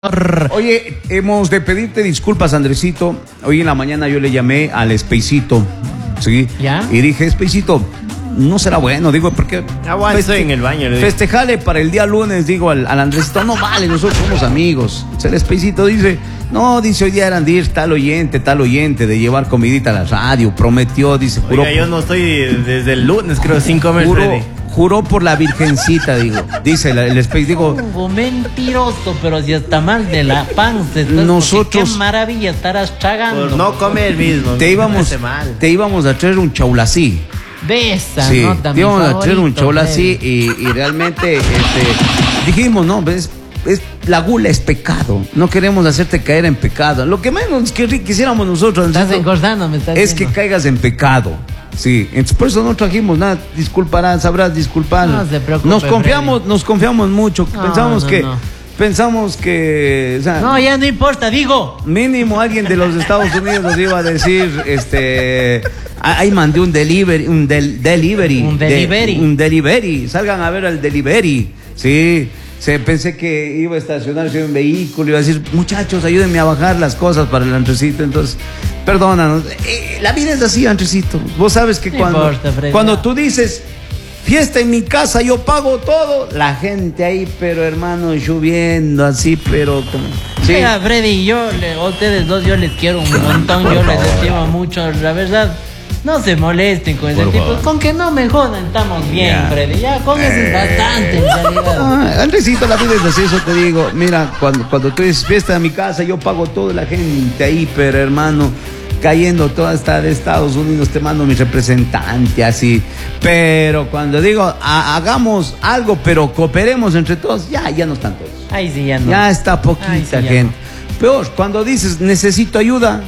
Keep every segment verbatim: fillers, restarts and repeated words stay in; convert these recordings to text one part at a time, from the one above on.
Oye, hemos de pedirte disculpas, Andresito. Hoy en la mañana yo le llamé al Espejito, ¿sí? ¿Ya? Y dije, Espejito, no será bueno, digo, porque... Aguanta, estoy en el baño. Festejale para el día lunes, digo, al, al Andresito, no vale, nosotros somos amigos. O sea, el Espejito dice, no, dice, hoy día eran de ir tal oyente, tal oyente, de llevar comidita a la radio, prometió, dice, juró. Oiga, yo no estoy desde el lunes, creo, sin comer, juró, Freddy. Juró por la virgencita, digo, dice el, el Espejito, digo... Pongo mentiroso, pero si está mal de la panza. Nosotros... Qué maravilla estarás tragando. Por no comer mismo. Te íbamos, mal. te íbamos a traer un chaulací. Besa, Sí, nota, te íbamos a traer un chaulací Freddy. y, y realmente este, dijimos, no, es, es, la gula es pecado. No queremos hacerte caer en pecado. Lo que menos que quisiéramos nosotros Estás Andresito, engordando, me estás es que diciendo. caigas en pecado. Sí, entonces por eso no trajimos nada. Disculparás, sabrás disculpar. No se preocupe, nos confiamos, Freddy. nos confiamos mucho. No, pensamos no, que, no. pensamos que, o sea, No, ya no importa, digo. mínimo alguien de los Estados Unidos nos iba a decir, este, ahí mandé un delivery, un del, delivery, Un de- delivery. un delivery, salgan a ver el delivery, sí. Se, pensé que iba a estacionarse un vehículo, iba a decir, muchachos, ayúdenme a bajar las cosas para el Andresito. Entonces, perdónanos. Eh, la vida es así, Andresito. Vos sabes que No cuando, importa, Freddy. cuando tú dices, fiesta en mi casa, yo pago todo, la gente ahí, pero hermano, lloviendo así, pero como... Sí. Mira, Freddy, yo, le- a ustedes dos, yo les quiero un montón, Por yo favor. les estimo mucho, la verdad. No se molesten con ese Por tipo, favor. con que no me jodan, estamos bien, Ya. Freddy. Ya, con eso es bastante, en realidad. Ah, Andresito, la vida es así, eso te digo. Mira, cuando, cuando tú dices fiesta en mi casa, yo pago toda la gente ahí, pero hermano, cayendo toda esta de Estados Unidos, te mando mi representante así. Pero cuando digo, ha- hagamos algo, pero cooperemos entre todos, ya, ya no están todos. Ay, sí, ya no. Ya está poquita Ay, sí, ya gente. Peor, cuando dices, necesito ayuda,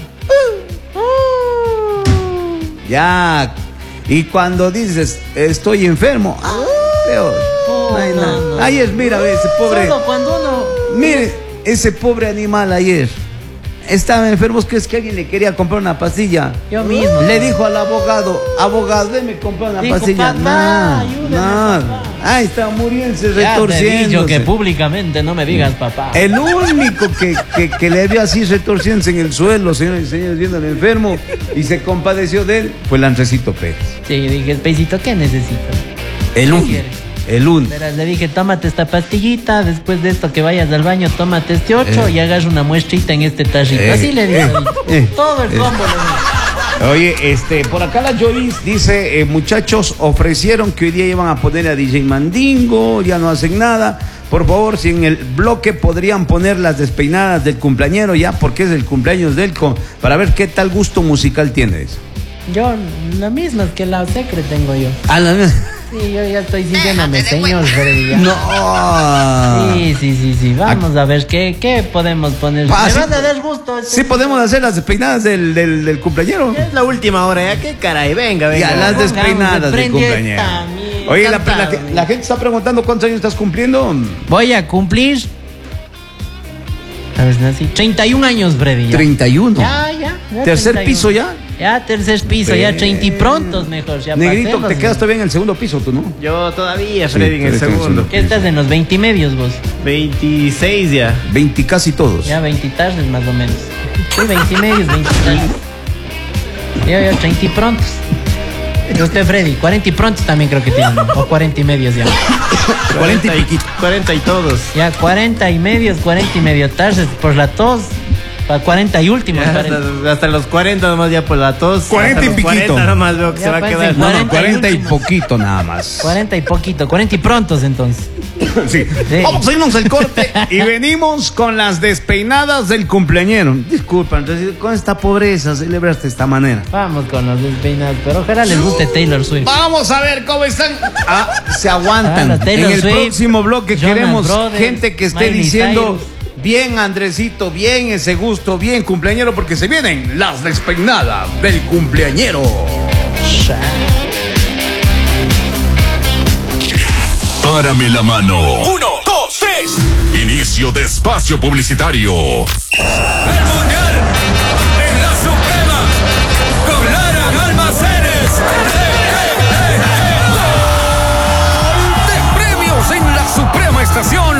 ya. Y cuando dices, estoy enfermo, ah, peor. Oh, No hay no, nada. no. Ayer, mira, ve, ese pobre... Solo cuando uno... Mire, ese pobre animal ayer estaba enfermo. ¿Vos crees que alguien le quería comprar una pastilla? Yo mismo. Le dijo al abogado, abogado, déme comprar una Dijo, pastilla. papá, Nada, ayúdame, nada. papá. Ahí está muriéndose, Ya te he retorciéndose. dicho que públicamente no me digas papá. El único que, que, que le vio así retorciéndose en el suelo, señores y señores, viendo al enfermo, y se compadeció de él, fue el Andresito Pérez. Sí, dije, Peisito, ¿qué necesitas? El ¿Qué único. quieres? El único. Verás, le dije, tómate esta pastillita, después de esto que vayas al baño, tómate este ocho Eh. y hagas una muestrita en este tarrito. Eh, Así le dije. eh, eh, Todo el eh. combo le dije. Oye, este, por acá la Joyce dice, eh, muchachos, ofrecieron que hoy día iban a poner a D J Mandingo, ya no hacen nada. Por favor, si en el bloque podrían poner las despeinadas del cumpleañero ya, porque es el cumpleaños de él, con- para ver qué tal gusto musical tienes. Yo, la misma que la secre tengo yo. A la... Sí, yo ya estoy sintiéndome señor, Freddy. ya. No. Sí, sí, sí, sí. Vamos a ver qué, qué podemos poner. Pa, Me sí, vas a dar gusto. este- Sí podemos hacer las despeinadas del, del, del cumpleañero. Ya es la última hora, ya. ¿Qué caray? Venga, venga. Ya, las Pongamos, despeinadas del prende cumpleañero. esta, mi Oye, la, la, cantado, la gente está preguntando cuántos años estás cumpliendo. Voy a cumplir. A ver, nací. treinta y un años, Freddy. ya. treinta y uno. Ya, ya. ya ¿Tercer treinta y uno. piso ya? Ya, tercer piso, ya Ve. treinta y prontos mejor. Ya Negrito, pasemos, te quedas ¿no? todavía en el segundo piso, tú, ¿no? Yo todavía, Sí, Freddy, en el todavía estás segundo. ¿Qué estás en los veinte y medios vos? veintiséis ya. veinte casi todos. Ya veinte tardes más o menos. Sí, veinte y medios, veinte tardes. Yo, yo, treinta y prontos. Y usted, Freddy, cuarenta y prontos también creo que tiene, ¿no? O cuarenta y medios ya. cuarenta y piquito. cuarenta y todos. Ya, cuarenta y medios, cuarenta y medio tardes por la tos. Para cuarenta y últimos. Ya, cuarenta. hasta, hasta los cuarenta nomás ya por la tos. cuarenta Hasta y los piquito. cuarenta nomás veo que Ya se va a parece quedar. No, no, cuarenta y cuarenta y últimos. poquito nada más. cuarenta y poquito, cuarenta y prontos entonces. Sí. Sí. Vamos a irnos al corte y venimos con las despeinadas del cumpleañero. Disculpa, entonces con esta pobreza celebraste de esta manera. Vamos con los despeinados, pero ojalá les guste Taylor Swift. Vamos a ver cómo están. Ah, se aguantan. Ah, la Taylor en el Swift, próximo bloque Jonas queremos Brothers, gente que esté Miley diciendo Cyrus. bien, Andresito, bien ese gusto, bien cumpleañero, porque se vienen las despeinadas del cumpleañero. Párame la mano. Uno, dos, tres. Inicio de espacio publicitario. El Mundial en la Suprema con Lara Almacenes. ¡Eh, eh, eh! ¡Gol de premios en la Suprema Estación!